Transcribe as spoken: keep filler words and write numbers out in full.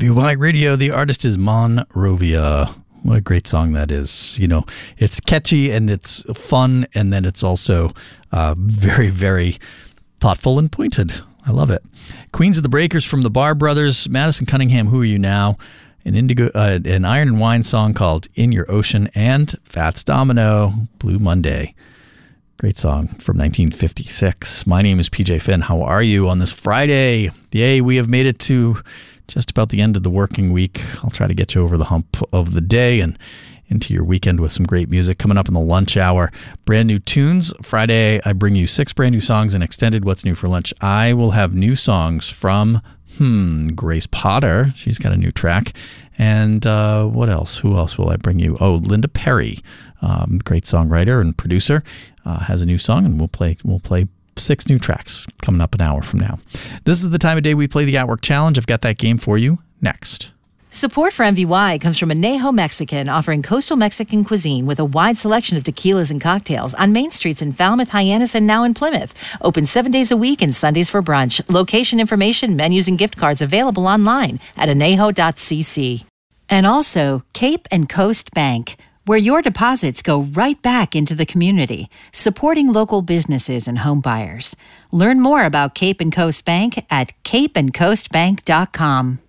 V Y Radio. The artist is Monrovia. What a great song that is. You know, it's catchy and it's fun, and then it's also uh, very, very thoughtful and pointed. I love it. Queens of the Breakers from the Bar Brothers. Madison Cunningham, Who Are You Now? An Indigo, uh, an Iron and Wine song called In Your Ocean, and Fats Domino, Blue Monday. Great song from nineteen fifty-six. My name is P J Finn. How are you on this Friday? Yay, we have made it to just about the end of the working week. I'll try to get you over the hump of the day and into your weekend with some great music coming up in the lunch hour. Brand new tunes. Friday, I bring you six brand new songs and extended What's New for Lunch. I will have new songs from Hmm, Grace Potter. She's got a new track. And uh, what else? Who else will I bring you? Oh, Linda Perry, um, great songwriter and producer, uh, has a new song, and we'll play. We'll play six new tracks coming up an hour from now. This is the time of day we play the Outwork Challenge. I've got that game for you next. Support for M V Y comes from Anejo Mexican, offering coastal Mexican cuisine with a wide selection of tequilas and cocktails on main streets in Falmouth, Hyannis, and now in Plymouth. Open seven days a week and Sundays for brunch. Location information, menus, and gift cards available online at anejo dot c c. And also Cape and Coast Bank, where your deposits go right back into the community, supporting local businesses and home buyers. Learn more about Cape and Coast Bank at cape and coast bank dot com.